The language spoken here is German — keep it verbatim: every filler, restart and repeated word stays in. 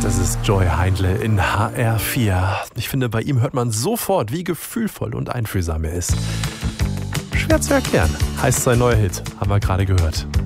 Das ist Joy Heindle in H R vier. Ich finde, bei ihm hört man sofort, wie gefühlvoll und einfühlsam er ist. Schwer zu erklären, heißt sein neuer Hit, haben wir gerade gehört.